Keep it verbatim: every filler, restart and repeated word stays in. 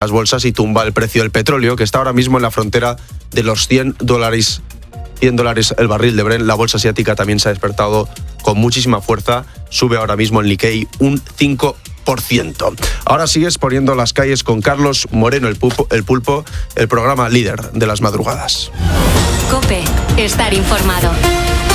las bolsas y tumba el precio del petróleo, que está ahora mismo en la frontera de los cien dólares. cien dólares el barril de Brent. La bolsa asiática también se ha despertado con muchísima fuerza. Sube ahora mismo el Nikkei un cinco por ciento. Ahora sigues poniendo las calles con Carlos Moreno, el pulpo, el pulpo, el programa líder de las madrugadas. COPE. Estar informado.